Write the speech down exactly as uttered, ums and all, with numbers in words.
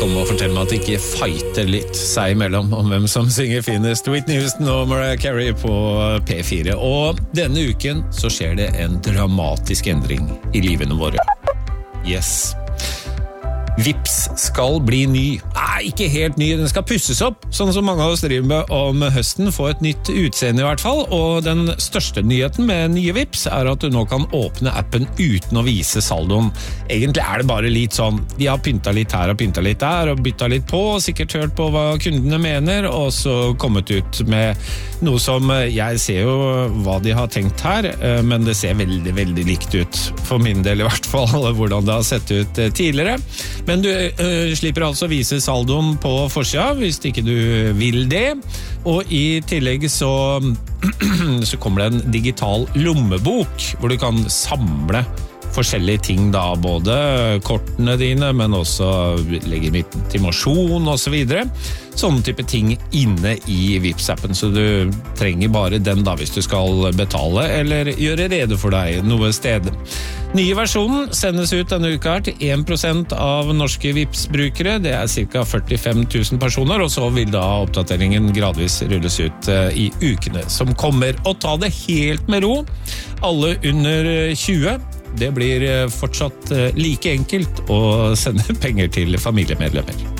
komme og fortelle meg at de ikke fighter litt seg imellom om hvem som synger finest. Whitney Houston og Mariah Carey på P fire. Og denne uken så skjer det en dramatisk endring i livene våre. Yes. Vips skal bli ny. Nei, ikke helt ny, den skal pusses opp, sånn som mange av oss driver med om høsten, få et nytt utseende i hvert fall, og den største nyheten med nye Vips er at du nå kan åpne appen uten å vise saldoen. Egentlig er det bare litt sånn, de har pyntet litt her og pyntet litt der, og byttet litt på, sikkert hørt på hva kundene mener, og så kommet ut med noe som jeg ser jo hva de har tenkt her, men det ser veldig, veldig likt ut, for min del i hvert fall, hvordan det har sett ut tidligere. Men du uh, slipper altså vise saldoen på forsida hvis ikke du vil det. Og i tillegg så, så kommer det en digital lommebok hvor du kan samle forskjellige ting da, både kortene dine, men også legitimasjon og så videre. Sånne type ting inne i Vips-appen, så du trenger bare den da hvis du skal betale eller gjøre rede for deg noe sted. Nye versjonen sendes ut denne uka her til en prosent av norske Vips-brukere. Det er cirka førtifem tusen personer, og så vil da oppdateringen gradvis rulles ut i ukene som kommer. Og ta det helt med ro. Alle under tjue. Det blir fortsatt like enkelt å sende penger til familiemedlemmer.